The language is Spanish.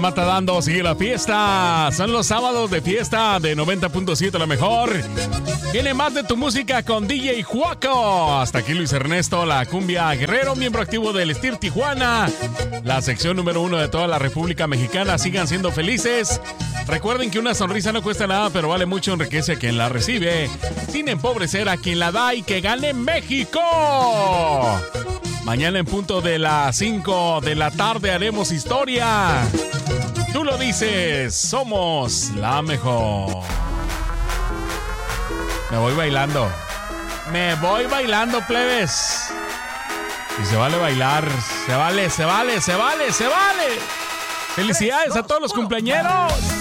Mata dando, sigue la fiesta. Son los sábados de fiesta de 90.7 la mejor. Viene más de tu música con DJ Juaco. Hasta aquí Luis Ernesto, la cumbia guerrero, miembro activo del Estir Tijuana. La sección número 1 de toda la República Mexicana. Sigan siendo felices. Recuerden que una sonrisa no cuesta nada, pero vale mucho, enriquece a quien la recibe, sin empobrecer a quien la da, y que gane México. Mañana en punto de las 5 de la tarde haremos historia. Tú lo dices, somos la mejor. Me voy bailando, plebes. Y se vale bailar, se vale. Felicidades a todos los cumpleañeros.